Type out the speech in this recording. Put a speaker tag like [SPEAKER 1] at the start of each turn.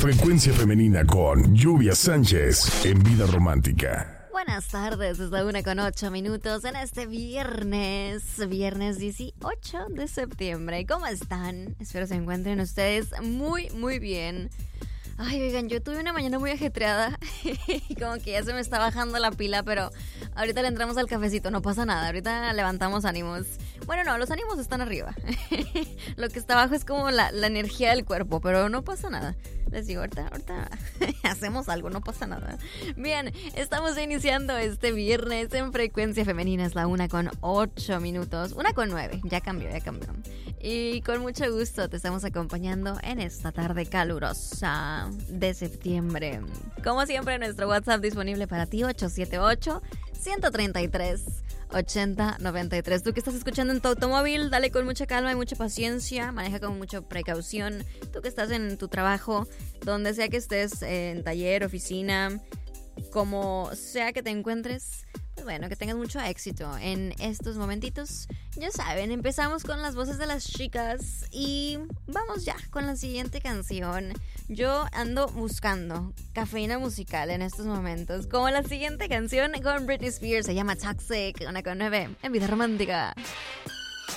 [SPEAKER 1] Frecuencia Femenina con Lluvia Sánchez en Vida Romántica.
[SPEAKER 2] Buenas tardes, es la 1:08 en este viernes 18 de septiembre. ¿Cómo están? Espero se encuentren ustedes muy, muy bien. Ay, oigan, yo tuve una mañana muy ajetreada y como que ya se me está bajando la pila, pero ahorita le entramos al cafecito, no pasa nada, ahorita levantamos ánimos. Bueno, no, los ánimos están arriba. Lo que está abajo es como la energía del cuerpo, pero no pasa nada. Les digo, ahorita hacemos algo, no pasa nada. Bien, estamos iniciando este viernes en Frecuencia Femenina, es la 1:08, 1:09, ya cambió. Y con mucho gusto te estamos acompañando en esta tarde calurosa de septiembre. Como siempre, nuestro WhatsApp disponible para ti, 878-133-8093. Tú que estás escuchando en tu automóvil, dale con mucha calma y mucha paciencia, maneja con mucha precaución. Tú que estás en tu trabajo, donde sea que estés, en taller, oficina, como sea que te encuentres, pues bueno, que tengas mucho éxito en estos momentitos. Ya saben, empezamos con las voces de las chicas y vamos ya con la siguiente canción. Yo ando buscando cafeína musical en estos momentos, como la siguiente canción con Britney Spears, se llama Toxic, 1:09 en Vida Romántica.